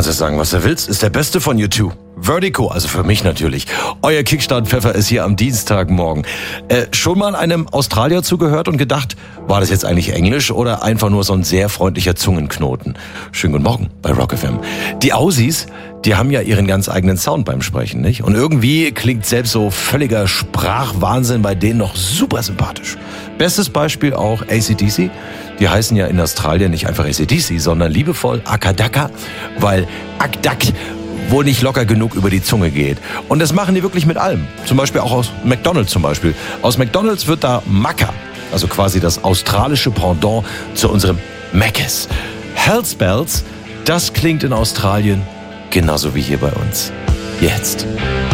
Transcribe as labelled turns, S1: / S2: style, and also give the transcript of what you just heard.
S1: kannst du sagen, was du willst. Ist der beste von U2. Vertigo, also für mich natürlich. Euer Kickstart-Pfeffer ist hier am Dienstagmorgen. Schon mal einem Australier zugehört und gedacht, war das jetzt eigentlich Englisch oder einfach nur so ein sehr freundlicher Zungenknoten? Schönen guten Morgen bei Rock FM. Die Aussies, die haben ja ihren ganz eigenen Sound beim Sprechen, nicht? Und irgendwie klingt selbst so völliger Sprachwahnsinn bei denen noch super sympathisch. Bestes Beispiel auch AC/DC. Die heißen ja in Australien nicht einfach AC/DC, sondern liebevoll Akadaka, weil Akdak wohl nicht locker genug über die Zunge geht. Und das machen die wirklich mit allem. Zum Beispiel auch aus McDonald's zum Beispiel. Aus McDonald's wird da Macca, also quasi das australische Pendant zu unserem Mc's. Hell's Bells, das klingt in Australien genauso wie hier bei uns. Jetzt.